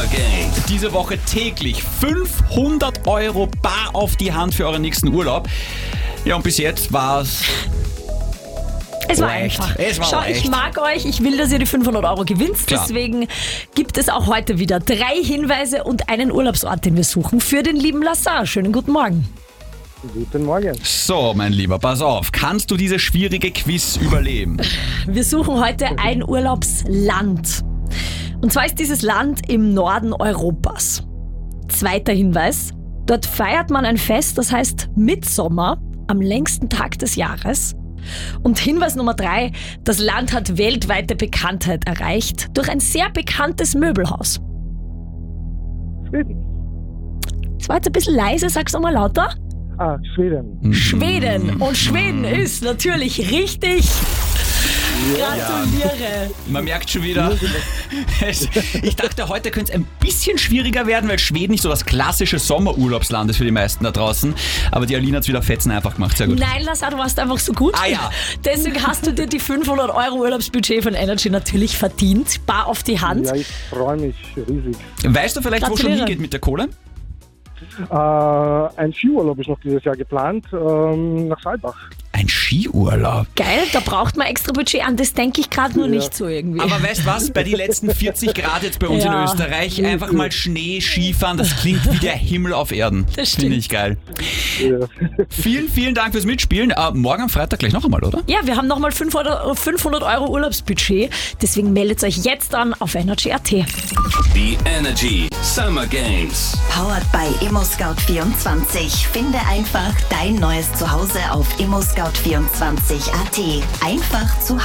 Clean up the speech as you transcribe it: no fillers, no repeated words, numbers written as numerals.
Summer Games. Diese Woche täglich 500 Euro bar auf die Hand für euren nächsten Urlaub. Ja, und bis jetzt war es... Es war leicht. einfach. Es war Schau, leicht. ich mag euch, ich will, dass ihr die 500 Euro gewinnt. Klar. Deswegen gibt es auch heute wieder 3 Hinweise und einen Urlaubsort, den wir suchen für den lieben Lassar. Schönen guten Morgen. Guten Morgen. So, mein Lieber, pass auf. Kannst du diese schwierige Quiz überleben? Wir suchen heute ein Urlaubsland. Und zwar ist dieses Land im Norden Europas. Zweiter Hinweis. Dort feiert man ein Fest, das heißt Mitsommer, am längsten Tag des Jahres. Und Hinweis Nummer 3, das Land hat weltweite Bekanntheit erreicht durch ein sehr bekanntes Möbelhaus. Schweden. Das war jetzt ein bisschen leise, sag's nochmal lauter. Schweden. Schweden. Und Schweden ist natürlich richtig. Gratuliere. Man merkt schon wieder, ich dachte, heute könnte es ein bisschen schwieriger werden, weil Schweden nicht so das klassische Sommerurlaubsland ist für die meisten da draußen. Aber die Alina hat es wieder fetzen einfach gemacht, sehr gut. Nein, Lassar, du warst einfach so gut. Ah ja. Deswegen hast du dir die 500 Euro Urlaubsbudget von Energy natürlich verdient. Bar auf die Hand. Ja, ich freue mich riesig. Weißt du vielleicht, wo schon Gratuliere. hingeht mit der Kohle? Ein Skiurlaub ist noch dieses Jahr geplant, nach Saalbach. Ein Skiurlaub. Geil, da braucht man extra Budget an. Das denke ich gerade nur nicht so irgendwie. Aber weißt was, bei den letzten 40 Grad jetzt bei uns Ja. in Österreich, einfach mal Schnee, Skifahren, das klingt wie der Himmel auf Erden. Das Finde stimmt. ich geil. Ja. Vielen, vielen Dank fürs Mitspielen. Morgen am Freitag gleich noch einmal, oder? Ja, wir haben nochmal 500 Euro Urlaubsbudget. Deswegen meldet euch jetzt an auf Energy.at. Die Energy Summer Games. Powered by ImmoScout24. Finde einfach dein neues Zuhause auf ImmoScout24.at. Einfach zu